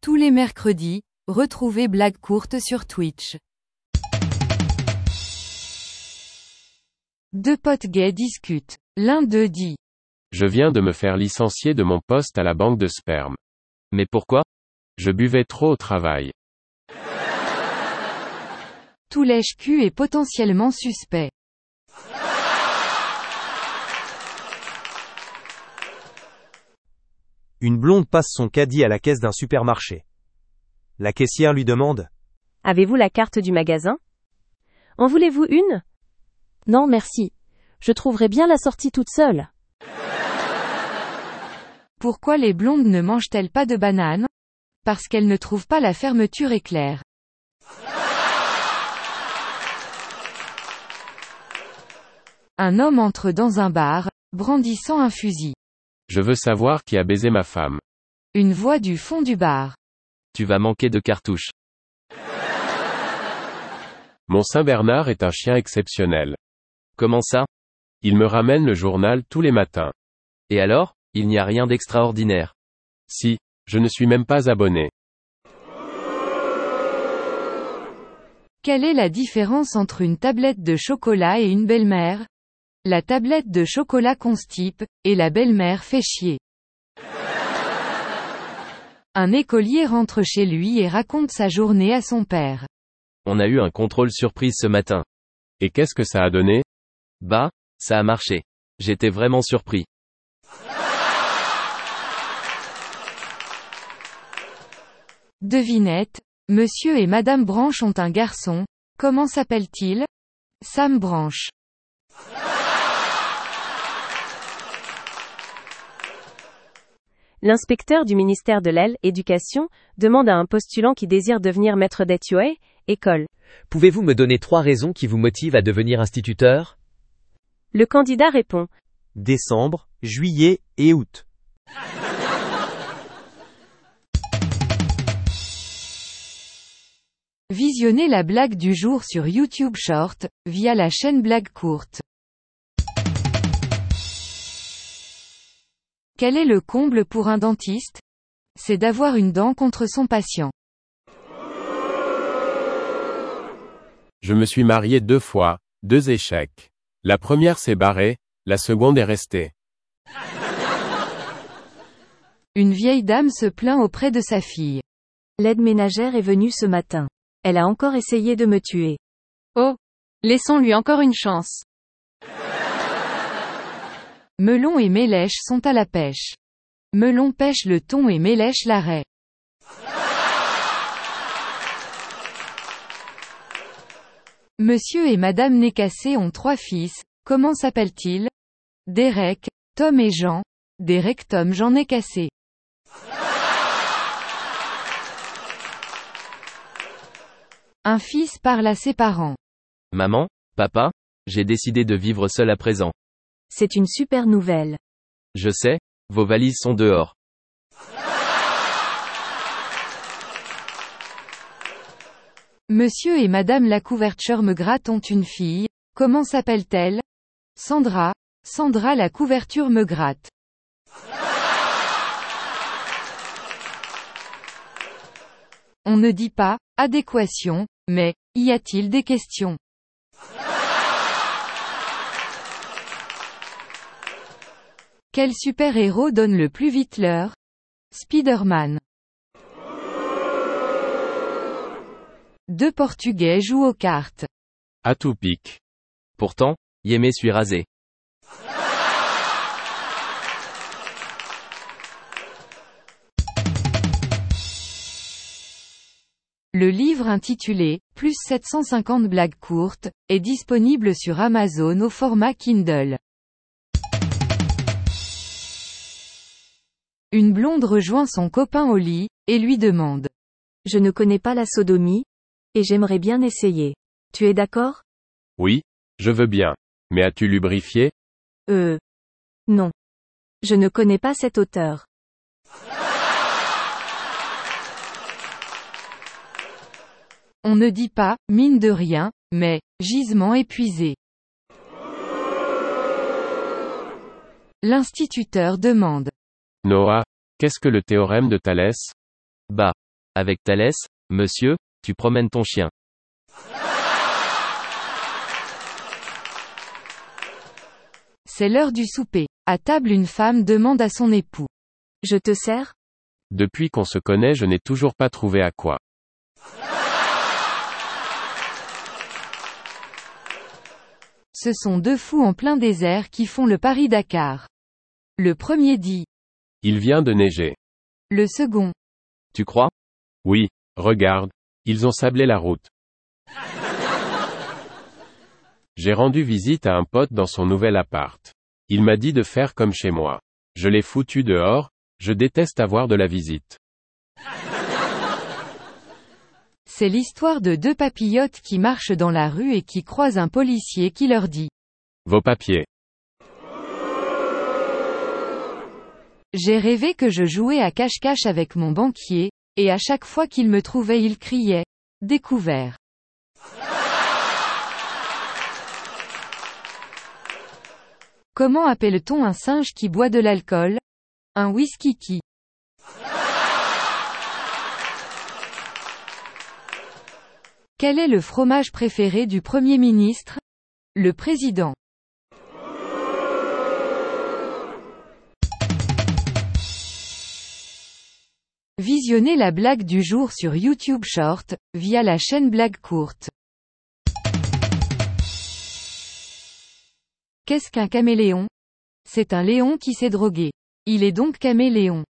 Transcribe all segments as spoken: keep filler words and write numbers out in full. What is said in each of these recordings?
Tous les mercredis, retrouvez Blague courte sur Twitch. Deux potes gays discutent. L'un d'eux dit: Je viens de me faire licencier de mon poste à la banque de sperme. Mais pourquoi? Je buvais trop au travail. Tout lèche-cul est potentiellement suspect. Une blonde passe son caddie à la caisse d'un supermarché. La caissière lui demande: Avez-vous la carte du magasin? En voulez-vous une? Non merci. Je trouverai bien la sortie toute seule. Pourquoi les blondes ne mangent-elles pas de bananes? Parce qu'elles ne trouvent pas la fermeture éclair. Un homme entre dans un bar, brandissant un fusil. Je veux savoir qui a baisé ma femme. Une voix du fond du bar. Tu vas manquer de cartouches. Mon Saint-Bernard est un chien exceptionnel. Comment ça? Il me ramène le journal tous les matins. Et alors, il n'y a rien d'extraordinaire. Si, je ne suis même pas abonné. Quelle est la différence entre une tablette de chocolat et une belle-mère? La tablette de chocolat constipe, et la belle-mère fait chier. Un écolier rentre chez lui et raconte sa journée à son père. On a eu un contrôle surprise ce matin. Et qu'est-ce que ça a donné? Bah, ça a marché. J'étais vraiment surpris. Devinette, Monsieur et Madame Branche ont un garçon. Comment s'appelle-t-il? Sam Branche. L'inspecteur du ministère de l'Éducation demande à un postulant qui désire devenir maître d'E T U E, école. Pouvez-vous me donner trois raisons qui vous motivent à devenir instituteur? Le candidat répond: décembre, juillet et août. Visionnez la blague du jour sur YouTube Short, via la chaîne Blague courte. Quel est le comble pour un dentiste? C'est d'avoir une dent contre son patient. Je me suis marié deux fois, deux échecs. La première s'est barrée, la seconde est restée. Une vieille dame se plaint auprès de sa fille. L'aide ménagère est venue ce matin. Elle a encore essayé de me tuer. Oh! Laissons-lui encore une chance. Melon et Mélèche sont à la pêche. Melon pêche le thon et Mélèche la raie. Monsieur et Madame Nécassé ont trois fils. Comment s'appellent-ils? Derek, Tom et Jean. Derek Tom Jean Nécassé. Un fils parle à ses parents. Maman, papa, j'ai décidé de vivre seul à présent. C'est une super nouvelle. Je sais, vos valises sont dehors. Monsieur et Madame la couverture me gratte ont une fille. Comment s'appelle-t-elle? Sandra. Sandra la couverture me gratte. On ne dit pas adéquation, mais y a-t-il des questions? Quel super-héros donne le plus vite l'heure? Spider-Man. Deux Portugais jouent aux cartes. À tout pique. Pourtant, Yémé suis rasé. Le livre intitulé « Plus sept cent cinquante blagues courtes » est disponible sur Amazon au format Kindle. Une blonde rejoint son copain au lit, et lui demande: Je ne connais pas la sodomie, et j'aimerais bien essayer. Tu es d'accord? Oui, je veux bien. Mais as-tu lubrifié? Euh. Non. Je ne connais pas cet auteur. On ne dit pas « mine de rien », mais « gisement épuisé ». L'instituteur demande: Noah, qu'est-ce que le théorème de Thalès? Bah, Avec Thalès, monsieur, tu promènes ton chien. C'est l'heure du souper. À table, une femme demande à son époux. Je te sers? Depuis qu'on se connaît, je n'ai toujours pas trouvé à quoi. Ce sont deux fous en plein désert qui font le Paris-Dakar. Le premier dit. Il vient de neiger. Le second. Tu crois? Oui, regarde, ils ont sablé la route. J'ai rendu visite à un pote dans son nouvel appart. Il m'a dit de faire comme chez moi. Je l'ai foutu dehors, je déteste avoir de la visite. C'est l'histoire de deux papillotes qui marchent dans la rue et qui croisent un policier qui leur dit. Vos papiers. J'ai rêvé que je jouais à cache-cache avec mon banquier, et à chaque fois qu'il me trouvait il criait. Découvert. Comment appelle-t-on un singe qui boit de l'alcool? Un whisky-qui. Quel est le fromage préféré du Premier ministre? Le président. Visionnez la blague du jour sur YouTube Short, via la chaîne Blague Courte. Qu'est-ce qu'un caméléon? C'est un léon qui s'est drogué. Il est donc caméléon.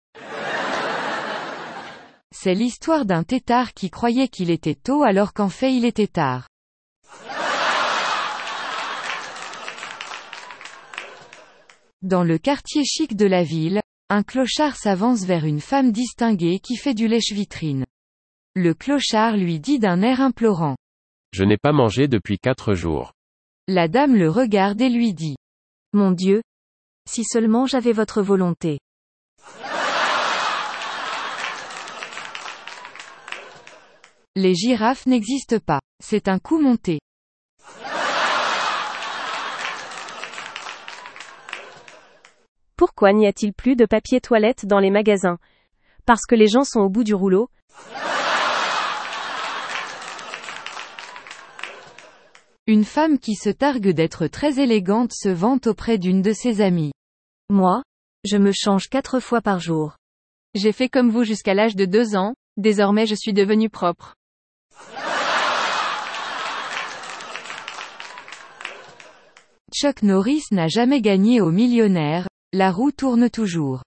C'est l'histoire d'un têtard qui croyait qu'il était tôt alors qu'en fait il était tard. Dans le quartier chic de la ville, un clochard s'avance vers une femme distinguée qui fait du lèche-vitrine. Le clochard lui dit d'un air implorant. Je n'ai pas mangé depuis quatre jours. La dame le regarde et lui dit. Mon Dieu! Si seulement j'avais votre volonté. Les girafes n'existent pas. C'est un coup monté. Pourquoi n'y a-t-il plus de papier toilette dans les magasins? Parce que les gens sont au bout du rouleau? Une femme qui se targue d'être très élégante se vante auprès d'une de ses amies. Moi, je me change quatre fois par jour. J'ai fait comme vous jusqu'à l'âge de deux ans, désormais je suis devenue propre. Chuck Norris n'a jamais gagné au millionnaire, la roue tourne toujours.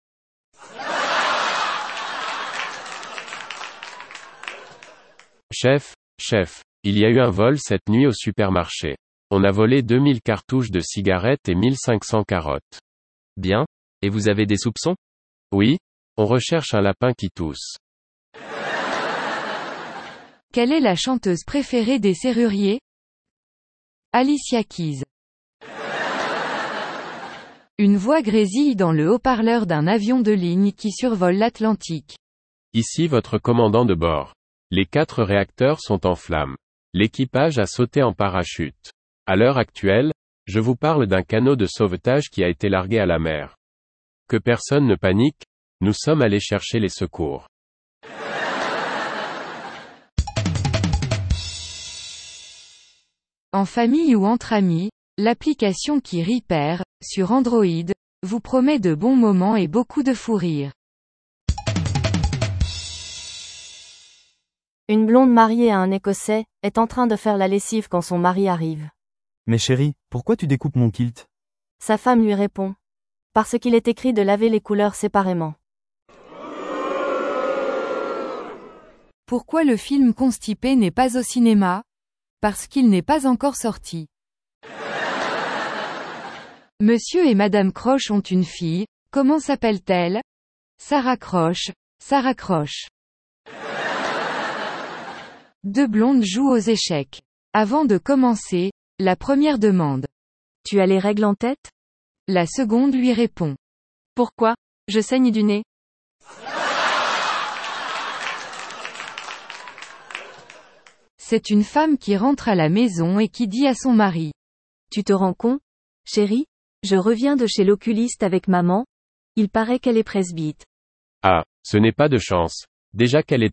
Chef, chef, il y a eu un vol cette nuit au supermarché. On a volé deux mille cartouches de cigarettes et mille cinq cents carottes. Bien. Et vous avez des soupçons? Oui, on recherche un lapin qui tousse. Quelle est la chanteuse préférée des serruriers? Alicia Keys. Une voix grésille dans le haut-parleur d'un avion de ligne qui survole l'Atlantique. Ici votre commandant de bord. Les quatre réacteurs sont en flammes. L'équipage a sauté en parachute. À l'heure actuelle, je vous parle d'un canot de sauvetage qui a été largué à la mer. Que personne ne panique, nous sommes allés chercher les secours. En famille ou entre amis, l'application qui rit perd, sur Android, vous promet de bons moments et beaucoup de fou rire. Une blonde mariée à un Écossais, est en train de faire la lessive quand son mari arrive. Mais chérie, pourquoi tu découpes mon kilt? Sa femme lui répond. Parce qu'il est écrit de laver les couleurs séparément. Pourquoi le film Constipé n'est pas au cinéma? Parce qu'il n'est pas encore sorti. Monsieur et Madame Croche ont une fille, comment s'appelle-t-elle? Sarah Croche, Sarah Croche. Deux blondes jouent aux échecs. Avant de commencer, la première demande. Tu as les règles en tête? La seconde lui répond. Pourquoi? Je saigne du nez. C'est une femme qui rentre à la maison et qui dit à son mari. Tu te rends compte? Chérie, je reviens de chez l'oculiste avec maman. Il paraît qu'elle est presbyte. Ah, ce n'est pas de chance. Déjà qu'elle est